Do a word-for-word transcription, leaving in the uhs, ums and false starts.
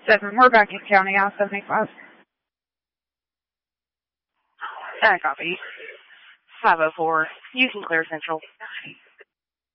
seven, we're back in County I seventy-five. I copy. five oh four, you can clear Central.